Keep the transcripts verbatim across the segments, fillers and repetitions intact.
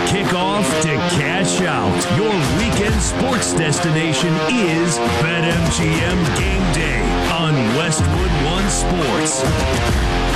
kickoff to cash out, your weekend sports destination is BetMGM Game Day on Westwood One Sports.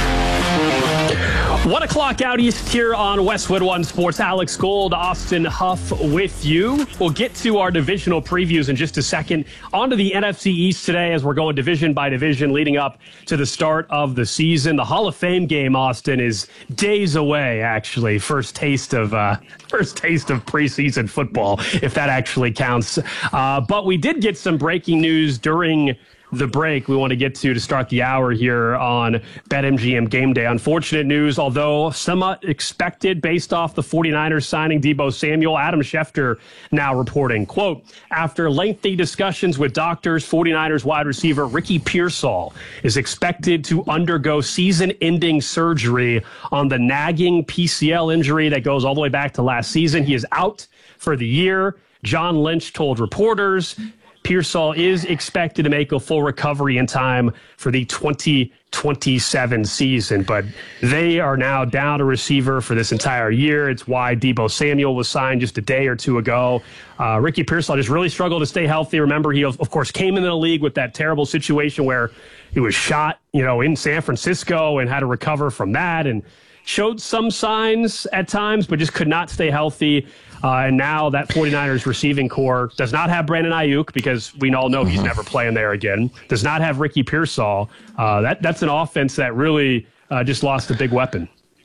One o'clock out east here on Westwood One Sports. Alex Gold, Austin Huff with you. We'll get to our divisional previews in just a second. On to the N F C East today as we're going division by division leading up to the start of the season. The Hall of Fame game, Austin, is days away, actually. First taste of uh, first taste of preseason football, if that actually counts. Uh, but we did get some breaking news during the break we want to get to to start the hour here on BetMGM Game Day. Unfortunate news, although somewhat expected based off the 49ers signing Deebo Samuel. Adam Schefter now reporting, quote, after lengthy discussions with doctors, 49ers wide receiver Ricky Pearsall is expected to undergo season-ending surgery on the nagging P C L injury that goes all the way back to last season. He is out for the year. John Lynch told reporters Pearsall is expected to make a full recovery in time for the twenty twenty-seven season, but they are now down a receiver for this entire year. It's why Deebo Samuel was signed just a day or two ago. Uh, Ricky Pearsall just really struggled to stay healthy. Remember, he, of, of course, came into the league with that terrible situation where he was shot, you know, in San Francisco and had to recover from that and showed some signs at times, but just could not stay healthy. Uh, and now that 49ers receiving core does not have Brandon Ayuk because we all know he's never playing there again. Does not have Ricky Pearsall. Uh, that that's an offense that really uh, just lost a big weapon.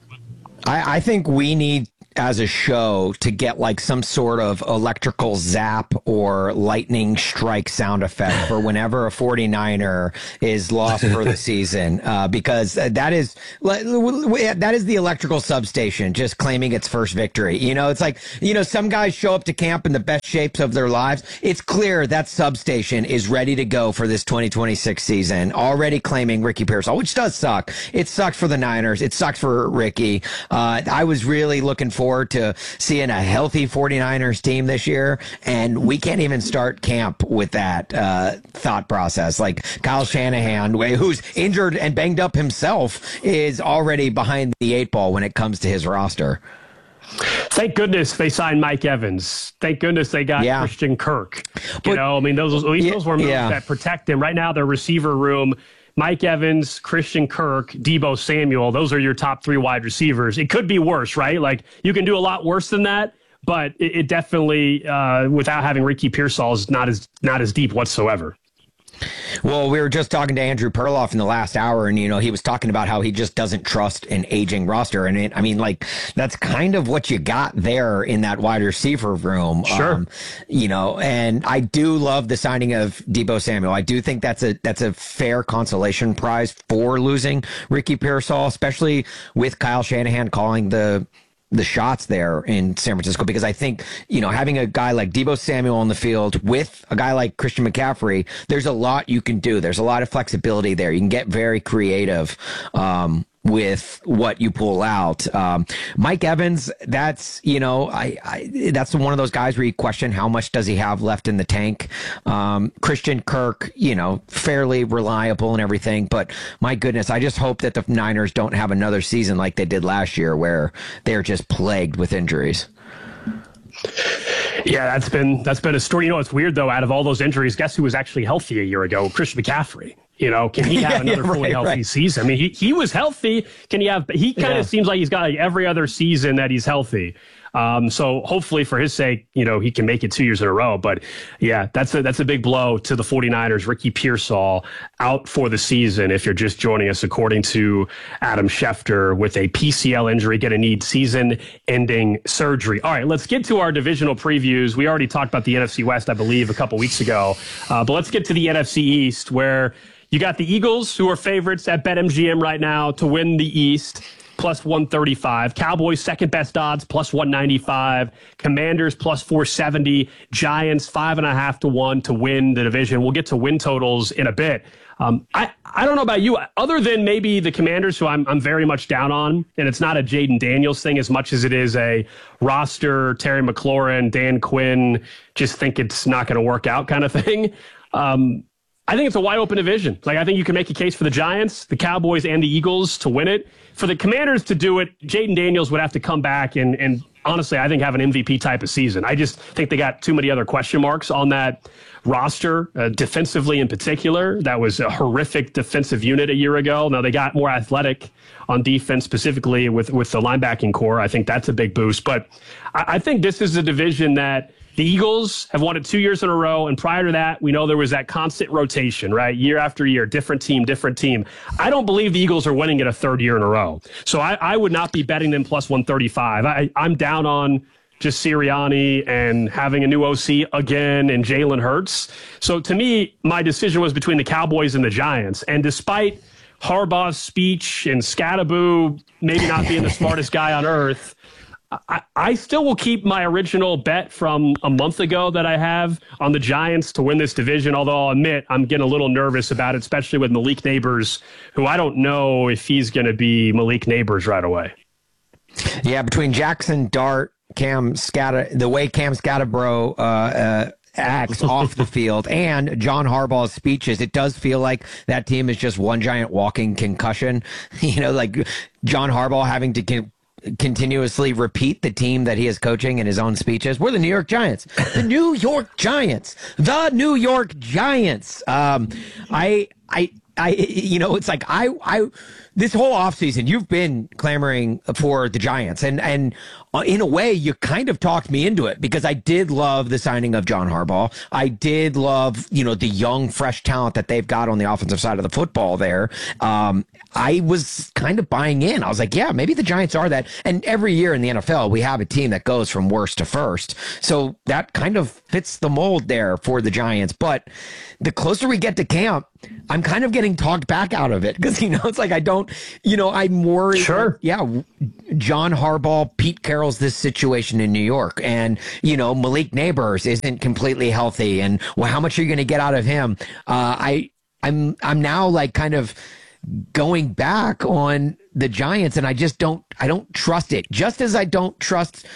I, I think we need, as a show, to get like some sort of electrical zap or lightning strike sound effect for whenever a 49er is lost for the season, uh, because that is that is the electrical substation just claiming its first victory. You know, it's like, you know, some guys show up to camp in the best shapes of their lives. It's clear that substation is ready to go for this twenty twenty-six season, already claiming Ricky Pearsall, which does suck. It sucks for the Niners. It sucks for Ricky. Uh, I was really looking forward to seeing a healthy 49ers team this year, and we can't even start camp with that uh, thought process. Like Kyle Shanahan, who's injured and banged up himself, is already behind the eight ball when it comes to his roster. Thank goodness they signed Mike Evans. Thank goodness they got yeah. Christian Kirk. You but, know, I mean, those, those, yeah, those were moves yeah. that protect him. Right now, their receiver room, Mike Evans, Christian Kirk, Deebo Samuel, those are your top three wide receivers. It could be worse, right? Like, you can do a lot worse than that, but it, it definitely, uh, without having Ricky Pearsall, is not as not as deep whatsoever. Well, we were just talking to Andrew Perloff in the last hour, and, you know, he was talking about how he just doesn't trust an aging roster. And, it, I mean, like, that's kind of what you got there in that wide receiver room. Sure. Um, you know, and I do love the signing of Deebo Samuel. I do think that's a that's a fair consolation prize for losing Ricky Pearsall, especially with Kyle Shanahan calling the the shots there in San Francisco, because I think, you know, having a guy like Deebo Samuel on the field with a guy like Christian McCaffrey, there's a lot you can do. There's a lot of flexibility there. You can get very creative um, with what you pull out. Um, Mike Evans, that's, you know, I, I that's one of those guys where you question how much does he have left in the tank. Um, Christian Kirk, you know, fairly reliable and everything, but my goodness, I just hope that the Niners don't have another season like they did last year where they're just plagued with injuries. Yeah, that's been that's been a story. You know, it's weird though. Out of all those injuries, guess who was actually healthy a year ago? Christian McCaffrey. You know, can he have yeah, another yeah, fully right, healthy right. season? I mean, he, he was healthy. Can he have? He kind of yeah. seems like he's got like every other season that he's healthy. Um, so hopefully for his sake, you know, he can make it two years in a row. But yeah, that's a that's a big blow to the 49ers. Ricky Pearsall out for the season. If you're just joining us, according to Adam Schefter, with a P C L injury, going to need season-ending surgery. All right, let's get to our divisional previews. We already talked about the N F C West, I believe, a couple weeks ago. Uh, but let's get to the N F C East, where you got the Eagles, who are favorites at BetMGM right now to win the East, plus one thirty-five. Cowboys, second best odds, plus one ninety-five. Commanders, plus four seventy. Giants, five and a half to one to win the division. We'll get to win totals in a bit. Um, I, I don't know about you, other than maybe the Commanders, who I'm I'm very much down on, and it's not a Jaden Daniels thing as much as it is a roster, Terry McLaurin, Dan Quinn, just think it's not going to work out kind of thing. Um, I think it's a wide open division. Like, I think you can make a case for the Giants, the Cowboys, and the Eagles to win it. For the Commanders to do it, Jaden Daniels would have to come back and, and honestly, I think, have an M V P type of season. I just think they got too many other question marks on that roster, uh, defensively in particular. That was a horrific defensive unit a year ago. Now they got more athletic on defense, specifically with, with the linebacking core. I think that's a big boost. But I, I think this is a division that the Eagles have won it two years in a row, and prior to that, we know there was that constant rotation, right? Year after year, different team, different team. I don't believe the Eagles are winning it a third year in a row. So I, I would not be betting them plus one thirty-five. I, I'm down on just Sirianni and having a new O C again and Jalen Hurts. So to me, my decision was between the Cowboys and the Giants. And despite Harbaugh's speech and Scattaboo maybe not being the smartest guy on earth, I, I still will keep my original bet from a month ago that I have on the Giants to win this division, although I'll admit I'm getting a little nervous about it, especially with Malik Neighbors, who I don't know if he's going to be Malik Neighbors right away. Yeah, between Jackson Dart, Cam Scatta, the way Cam Scatterbro uh, uh, acts off the field, and John Harbaugh's speeches, it does feel like that team is just one giant walking concussion. You know, like John Harbaugh having to con- continuously repeat the team that he is coaching in his own speeches. We're the New York Giants. The New York Giants. The New York Giants. Um, I, I, I, you know, it's like I, I, this whole offseason, you've been clamoring for the Giants, and, and in a way, you kind of talked me into it because I did love the signing of John Harbaugh. I did love, you know, the young, fresh talent that they've got on the offensive side of the football there. Um, I was kind of buying in. I was like, yeah, maybe the Giants are that. And every year in the N F L, we have a team that goes from worst to first. So that kind of fits the mold there for the Giants. But the closer we get to camp, I'm kind of getting talked back out of it because, you know, it's like I don't, you know, I'm worried. Sure. Yeah. John Harbaugh, Pete Carroll's this situation in New York. And, you know, Malik Neighbors isn't completely healthy. And, well, how much are you going to get out of him? Uh, I, I'm, I'm now like kind of going back on the Giants, and I just don't, I don't trust it. Just as I don't trust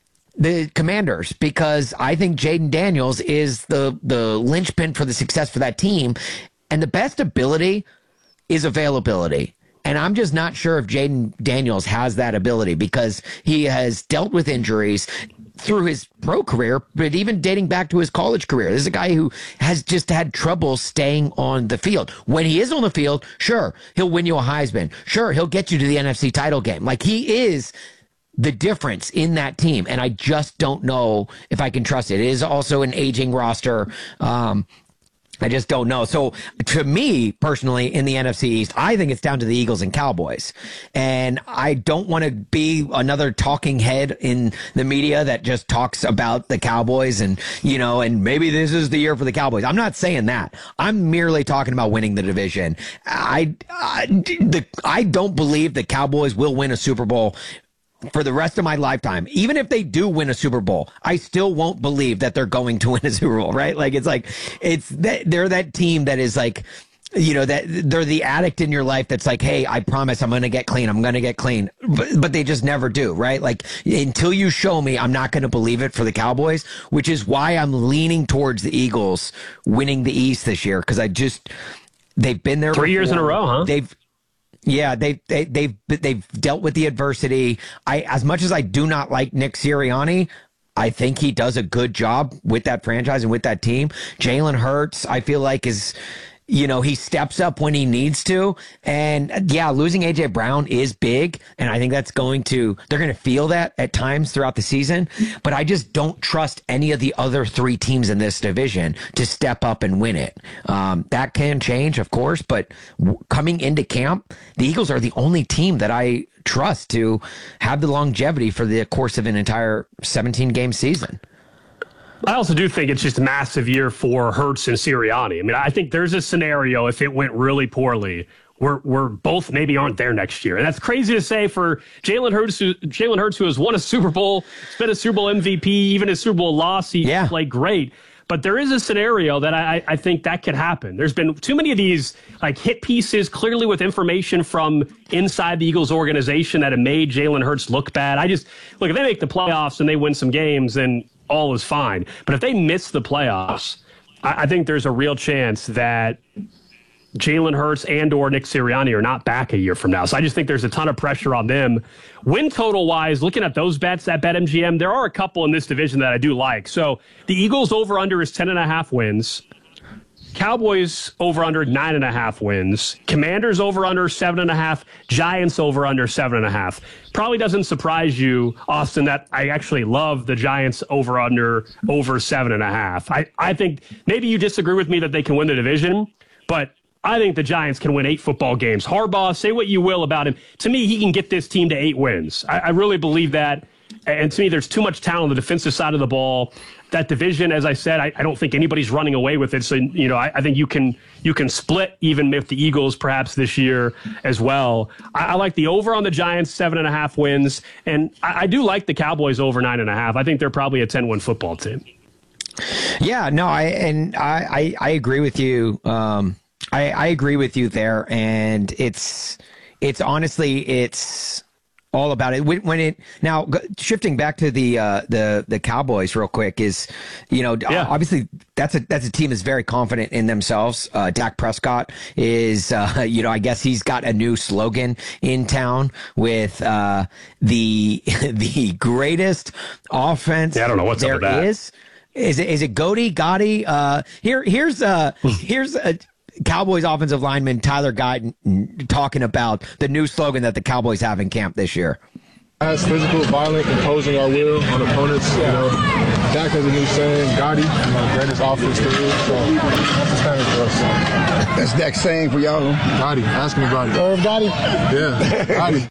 the Commanders, because I think Jaden Daniels is the, the linchpin for the success for that team. And the best ability is availability. And I'm just not sure if Jaden Daniels has that ability because he has dealt with injuries through his pro career, but even dating back to his college career. This is a guy who has just had trouble staying on the field. When he is on the field, sure, he'll win you a Heisman. Sure, he'll get you to the N F C title game. Like, he is the difference in that team. And I just don't know if I can trust it. It is also an aging roster. Um, I just don't know. So to me personally in the N F C East, I think it's down to the Eagles and Cowboys. And I don't want to be another talking head in the media that just talks about the Cowboys and, you know, and maybe this is the year for the Cowboys. I'm not saying that. I'm merely talking about winning the division. I, I, the, I don't believe the Cowboys will win a Super Bowl for the rest of my lifetime. Even if they do win a Super Bowl, I still won't believe that they're going to win a Super Bowl, right? Like, it's like, it's that they're that team that is like, you know, that they're the addict in your life that's like, hey, I promise I'm going to get clean. I'm going to get clean. But, but they just never do, right? Like, until you show me, I'm not going to believe it for the Cowboys, which is why I'm leaning towards the Eagles winning the East this year. Cause I just, they've been there three before. years in a row, huh? They've, Yeah, they, they, they've, they've dealt with the adversity. I, as much as I do not like Nick Sirianni, I think he does a good job with that franchise and with that team. Jalen Hurts, I feel like is, you know, he steps up when he needs to. And yeah, losing A J Brown is big. And I think that's going to, they're going to feel that at times throughout the season. But I just don't trust any of the other three teams in this division to step up and win it. Um, that can change, of course. But w- coming into camp, the Eagles are the only team that I trust to have the longevity for the course of an entire seventeen game season. I also do think it's just a massive year for Hurts and Sirianni. I mean, I think there's a scenario if it went really poorly where we're both maybe aren't there next year. And that's crazy to say for Jalen Hurts, who, Jalen Hurts, who has won a Super Bowl, it's been a Super Bowl M V P, even a Super Bowl loss, he yeah. played great. But there is a scenario that I, I think that could happen. There's been too many of these like hit pieces, clearly with information from inside the Eagles organization that have made Jalen Hurts look bad. I just, look, if they make the playoffs and they win some games, then all is fine. But if they miss the playoffs, I, I think there's a real chance that Jalen Hurts and or Nick Sirianni are not back a year from now. So I just think there's a ton of pressure on them. Win total-wise, looking at those bets at BetMGM, there are a couple in this division that I do like. So the Eagles over-under is ten and a half wins. Cowboys over-under nine and a half wins. Commanders over-under seven and a half. Giants over-under seven and a half. Probably doesn't surprise you, Austin, that I actually love the Giants over-under over seven and a half. I, I think maybe you disagree with me that they can win the division, but I think the Giants can win eight football games. Harbaugh, say what you will about him. To me, he can get this team to eight wins. I, I really believe that. And to me, there's too much talent on the defensive side of the ball. That division, as I said, I, I don't think anybody's running away with it. So, you know, I, I think you can you can split even with the Eagles perhaps this year as well. I, I like the over on the Giants, seven and a half wins. And I, I do like the Cowboys over nine and a half. I think they're probably a ten-win football team. Yeah, no, I and I, I, I agree with you. Um, I, I agree with you there. And it's it's honestly, it's all about it. When it now shifting back to the uh, the the Cowboys real quick is, you know, yeah. obviously that's a that's a team that's very confident in themselves. Uh, Dak Prescott is, uh, you know, I guess he's got a new slogan in town with uh, the the greatest offense. Yeah, I don't know what's there up with that. is. Is it is it Goaty Gotti? Uh, here here's uh here's a. Cowboys offensive lineman Tyler Guyton talking about the new slogan that the Cowboys have in camp this year. As physical, violent, imposing our will on opponents. You know, Dak has a new saying, Gotti, you know, greatest offense there is. So it's kind of for us. That's Dak's saying for y'all. Gotti, ask me about it. Irv Gotti? Yeah, Gotti.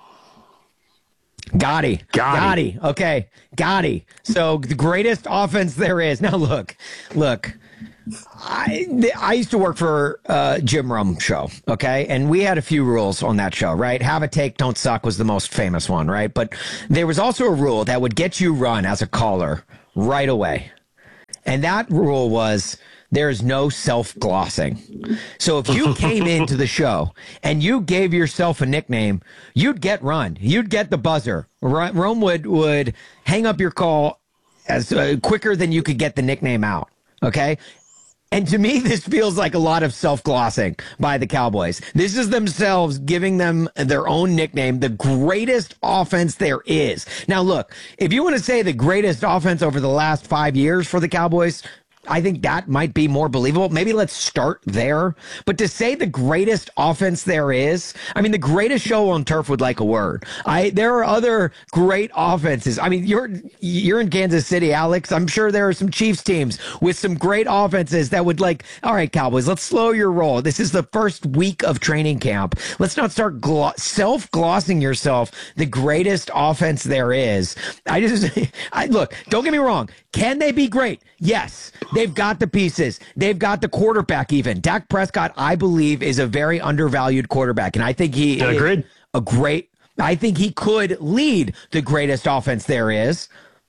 Gotti. Gotti. Gotti. Okay. Gotti. So the greatest offense there is. Now look, look. I I used to work for uh, Jim Rome show, okay? And we had a few rules on that show, right? Have a take, don't suck was the most famous one, right? But there was also a rule that would get you run as a caller right away. And that rule was there is no self-glossing. So if you came into the show and you gave yourself a nickname, you'd get run. You'd get the buzzer. Rome would, would hang up your call as uh, quicker than you could get the nickname out, okay? And to me, this feels like a lot of self-glossing by the Cowboys. This is themselves giving them their own nickname, the greatest offense there is. Now, look, if you want to say the greatest offense over the last five years for the Cowboys, I think that might be more believable. Maybe let's start there. But to say the greatest offense there is, I mean, the greatest show on turf would like a word. I there are other great offenses. I mean, you're you're in Kansas City, Alex. I'm sure there are some Chiefs teams with some great offenses that would like, all right, Cowboys, let's slow your roll. This is the first week of training camp. Let's not start glo- self-glossing yourself the greatest offense there is. I just, I look, don't get me wrong. Can they be great? Yes. They've got the pieces. They've got the quarterback even. Dak Prescott, I believe, is a very undervalued quarterback. And I think he yeah, agreed. is a great, I think he could lead the greatest offense there is.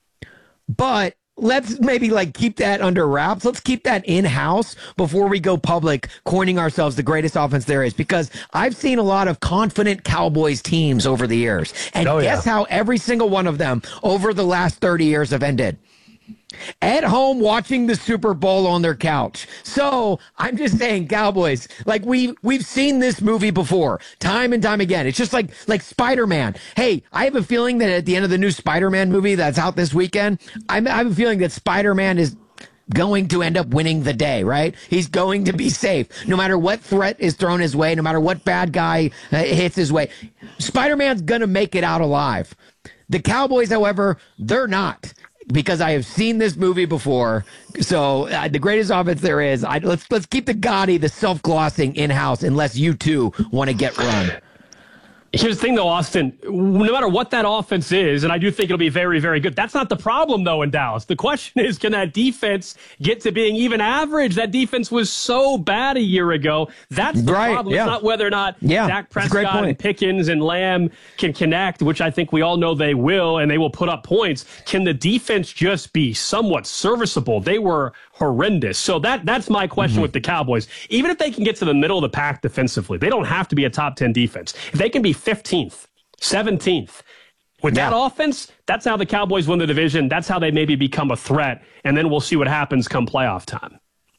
But let's maybe like keep that under wraps. Let's keep that in-house before we go public, coining ourselves the greatest offense there is. Because I've seen a lot of confident Cowboys teams over the years. And oh, guess yeah. how every single one of them over the last thirty years have ended? At home watching the Super Bowl on their couch. So I'm just saying, Cowboys, like we we've seen this movie before, time and time again. It's just like like Spider-Man. Hey, I have a feeling that at the end of the new Spider-Man movie that's out this weekend, I'm, I have a feeling that Spider-Man is going to end up winning the day, right? He's going to be safe. No matter what threat is thrown his way, no matter what bad guy uh, hits his way, Spider-Man's going to make it out alive. The Cowboys, however, they're not. Because I have seen this movie before, so uh, the greatest offense there is. I, let's let's keep the Gotti, the self-glossing in house, unless you two want to get run. Here's the thing, though, Austin. No matter what that offense is, and I do think it'll be very, very good, that's not the problem, though, in Dallas. The question is, can that defense get to being even average? That defense was so bad a year ago. That's the right, problem. Yeah. It's not whether or not yeah, Dak Prescott and Pickens and Lamb can connect, which I think we all know they will, and they will put up points. Can the defense just be somewhat serviceable? They were horrendous. So that that's my question mm-hmm. with the Cowboys. Even if they can get to the middle of the pack defensively, they don't have to be a top ten defense. If they can be fifteenth, seventeenth, with yeah. that offense, that's how the Cowboys win the division. That's how they maybe become a threat, and then we'll see what happens come playoff time.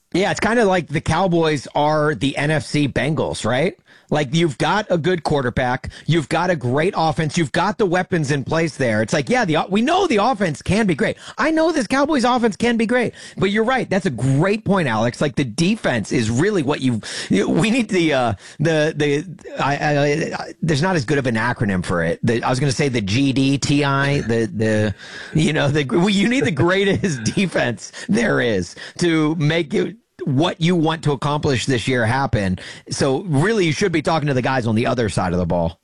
Yeah, it's kind of like the Cowboys are the N F C Bengals, right? Like, you've got a good quarterback, you've got a great offense, you've got the weapons in place there. It's like, yeah, the we know the offense can be great. I know this Cowboys offense can be great, but you're right. That's a great point, Alex. Like, the defense is really what you. We need the uh, the the. I, I, I, there's not as good of an acronym for it. The, I was going to say the G D T I. The the you know the you need the greatest defense there is to make it what you want to accomplish this year happen. So really, you should be talking to the guys on the other side of the ball.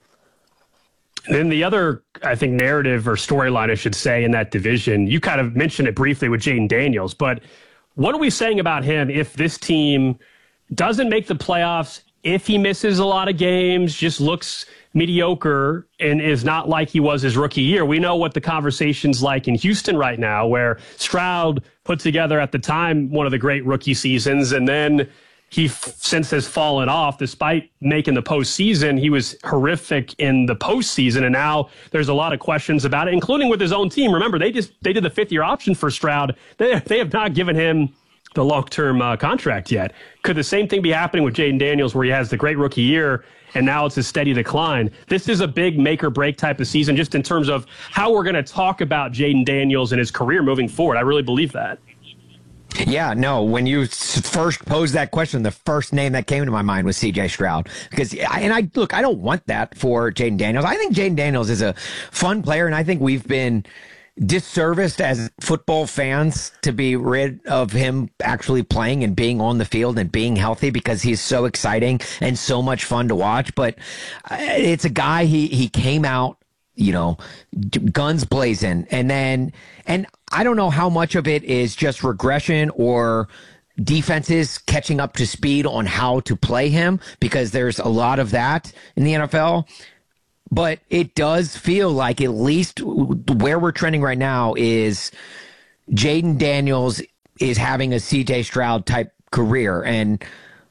And then the other, I think, narrative or storyline, I should say, in that division, you kind of mentioned it briefly with Jayden Daniels, but what are we saying about him if this team doesn't make the playoffs, if he misses a lot of games, just looks mediocre and is not like he was his rookie year? We know what the conversation's like in Houston right now, where Stroud put together at the time one of the great rookie seasons, and then he f- since has fallen off. Despite making the postseason, he was horrific in the postseason, and now there's a lot of questions about it, including with his own team. Remember, they just they did the fifth year option for Stroud. They they have not given him the long-term uh, contract yet. Could the same thing be happening with Jayden Daniels, where he has the great rookie year and now it's a steady decline? This is a big make-or-break type of season, just in terms of how we're going to talk about Jayden Daniels and his career moving forward. I really believe that. Yeah, no, when you first posed that question, the first name that came to my mind was C J Stroud. Because, and I look, I don't want that for Jayden Daniels. I think Jayden Daniels is a fun player, and I think we've been disserviced as football fans to be rid of him actually playing and being on the field and being healthy, because he's so exciting and so much fun to watch. But it's a guy, he he came out, you know, guns blazing, and then and I don't know how much of it is just regression or defenses catching up to speed on how to play him, because there's a lot of that in the N F L. But it does feel like, at least where we're trending right now, is Jayden Daniels is having a C J Stroud type career. And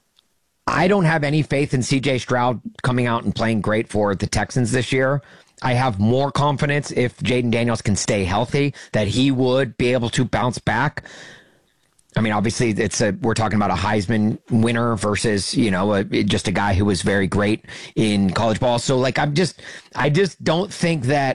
I don't have any faith in C J Stroud coming out and playing great for the Texans this year. I have more confidence, if Jayden Daniels can stay healthy, that he would be able to bounce back. I mean, obviously, it's a we're talking about a Heisman winner versus, you know, a, just a guy who was very great in college ball. So, like, I'm just, I just don't think that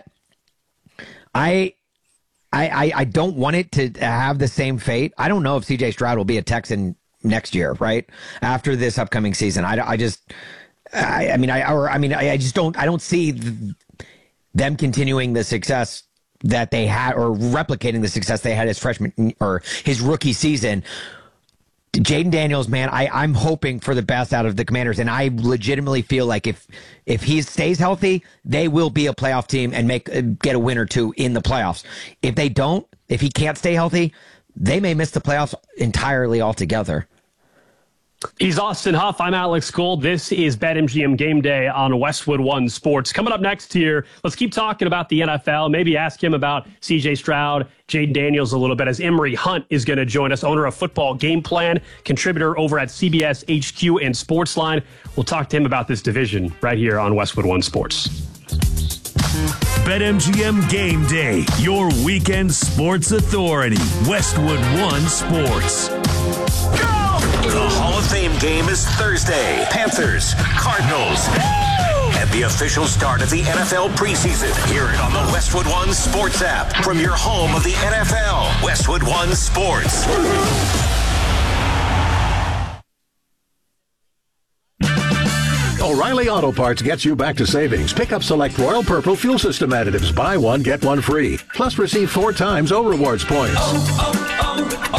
I, I, I don't want it to have the same fate. I don't know if C J Stroud will be a Texan next year, right? After this upcoming season, I, I just, I, I mean, I, or I mean, I, I just don't, I don't see them continuing the success that they had, or replicating the success they had his freshman or his rookie season. Jayden Daniels, man, I, I'm hoping for the best out of the Commanders, and I legitimately feel like if if he stays healthy, they will be a playoff team and make get a win or two in the playoffs. If they don't, if he can't stay healthy, they may miss the playoffs entirely altogether. He's Austin Huff. I'm Alex Gold. This is BetMGM Game Day on Westwood One Sports. Coming up next here, let's keep talking about the N F L. Maybe ask him about C J Stroud, Jayden Daniels a little bit, as Emory Hunt is going to join us, owner of Football Game Plan, contributor over at C B S H Q and Sportsline. We'll talk to him about this division right here on Westwood One Sports. BetMGM Game Day, your weekend sports authority. Westwood One Sports. Go! The Hall of Fame game is Thursday. Panthers, Cardinals. Woo! And the official start of the N F L preseason. Hear it on the Westwood One Sports app from your home of the N F L. Westwood One Sports. O'Reilly Auto Parts gets you back to savings. Pick up select Royal Purple fuel system additives. Buy one, get one free. Plus, receive four times O Rewards points. Oh,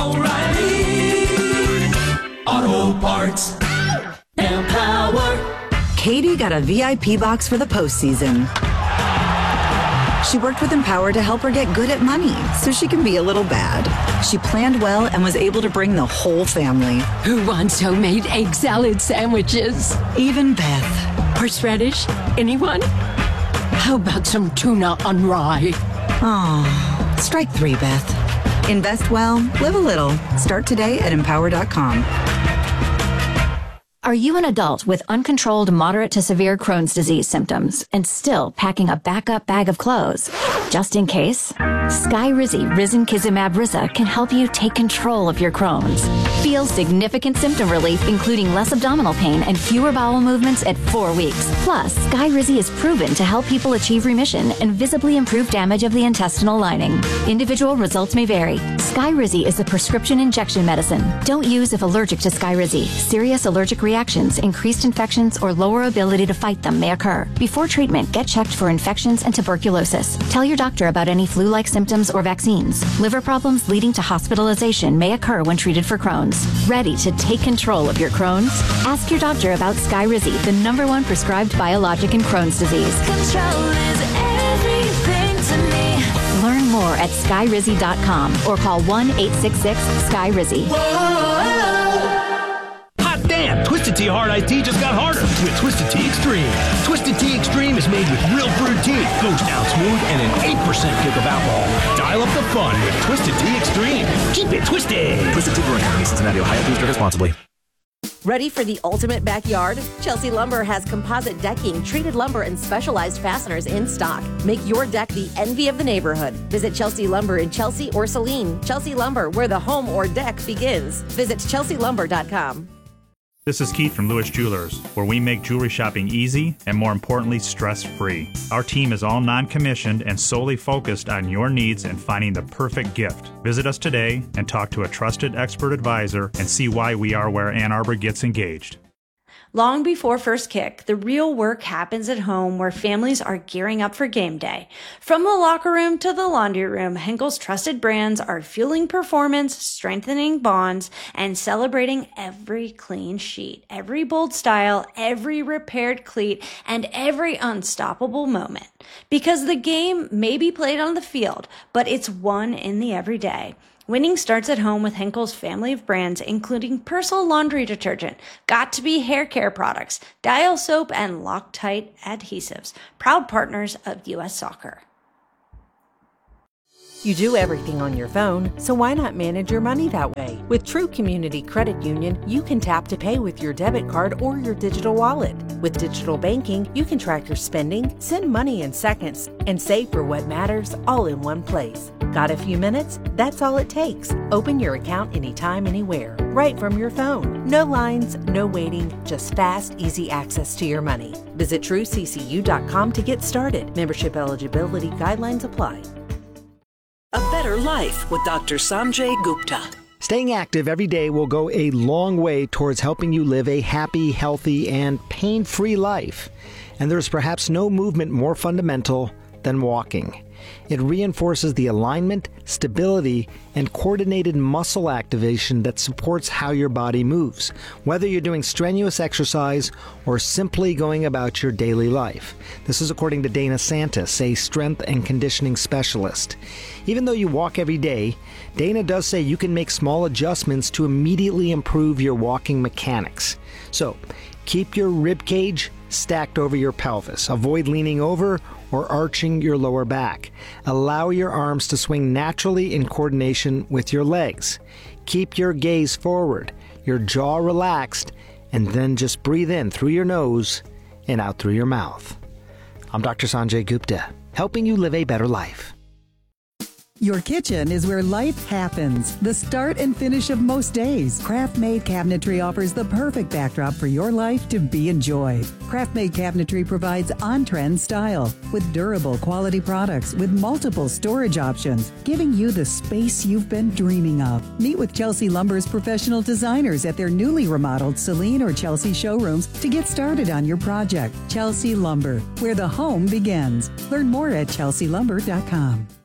oh, oh, O'Reilly Auto Parts. Empower. Katie got a V I P box for the postseason. She worked with Empower to help her get good at money so she can be a little bad. She planned well and was able to bring the whole family. Who wants homemade egg salad sandwiches? Even Beth. Horseradish? Anyone? How about some tuna on rye? Oh, strike three, Beth. Invest well, live a little. Start today at empower dot com. Are you an adult with uncontrolled moderate to severe Crohn's disease symptoms and still packing a backup bag of clothes? Just in case, Skyrizi Risankizumab Riza can help you take control of your Crohn's. Feel significant symptom relief, including less abdominal pain and fewer bowel movements at four weeks. Plus, Skyrizi is proven to help people achieve remission and visibly improve damage of the intestinal lining. Individual results may vary. Skyrizi is a prescription injection medicine. Don't use if allergic to Skyrizi. Serious allergic reactions, increased infections, or lower ability to fight them may occur. Before treatment, get checked for infections and tuberculosis. Tell your doctor about any flu-like symptoms or vaccines. Liver problems leading to hospitalization may occur when treated for Crohn's. Ready to take control of your Crohn's? Ask your doctor about Skyrizi, the number one prescribed biologic in Crohn's disease. Control is everything to me. Learn more at skyrizi dot com or call one eight six six Sky Rizzy. Hot damn! Twisted Tea Hard Iced Tea just got harder with Twisted Tea Extreme. Twisted Tea Extreme is made with real brewed tea, goes down smooth, and an eight percent kick of alcohol. Dial up the fun with Twisted Tea Extreme. Keep it twisted. Twisted Tea Brewing Company, Cincinnati, Ohio. Please drink responsibly. Ready for the ultimate backyard? Chelsea Lumber has composite decking, treated lumber, and specialized fasteners in stock. Make your deck the envy of the neighborhood. Visit Chelsea Lumber in Chelsea or Saline. Chelsea Lumber, where the home or deck begins. Visit chelsea lumber dot com. This is Keith from Lewis Jewelers, where we make jewelry shopping easy and, more importantly, stress-free. Our team is all non-commissioned and solely focused on your needs and finding the perfect gift. Visit us today and talk to a trusted expert advisor and see why we are where Ann Arbor gets engaged. Long before first kick, the real work happens at home where families are gearing up for game day. From the locker room to the laundry room, Henkel's trusted brands are fueling performance, strengthening bonds, and celebrating every clean sheet, every bold style, every repaired cleat, and every unstoppable moment. Because the game may be played on the field, but it's won in the everyday. Winning starts at home with Henkel's family of brands, including Persil laundry detergent, Got2b hair care products, Dial soap, and Loctite adhesives, proud partners of U S Soccer. You do everything on your phone, so why not manage your money that way? With True Community Credit Union, you can tap to pay with your debit card or your digital wallet. With digital banking, you can track your spending, send money in seconds, and save for what matters all in one place. Got a few minutes? That's all it takes. Open your account anytime, anywhere, right from your phone. No lines, no waiting, just fast, easy access to your money. Visit true c c u dot com to get started. Membership eligibility guidelines apply. A better life with Doctor Sanjay Gupta. Staying active every day will go a long way towards helping you live a happy, healthy, and pain-free life. And there's perhaps no movement more fundamental than walking. It reinforces the alignment, stability, and coordinated muscle activation that supports how your body moves, whether you're doing strenuous exercise or simply going about your daily life. This is according to Dana Santis, a strength and conditioning specialist. Even though you walk every day, Dana does say you can make small adjustments to immediately improve your walking mechanics. So, keep your rib cage stacked over your pelvis. Avoid leaning over or arching your lower back. Allow your arms to swing naturally in coordination with your legs. Keep your gaze forward, your jaw relaxed, and then just breathe in through your nose and out through your mouth. I'm Doctor Sanjay Gupta, helping you live a better life. Your kitchen is where life happens, the start and finish of most days. Craft-Made Cabinetry offers the perfect backdrop for your life to be enjoyed. Craft-Made Cabinetry provides on-trend style with durable quality products with multiple storage options, giving you the space you've been dreaming of. Meet with Chelsea Lumber's professional designers at their newly remodeled Saline or Chelsea showrooms to get started on your project. Chelsea Lumber, where the home begins. Learn more at chelsea lumber dot com.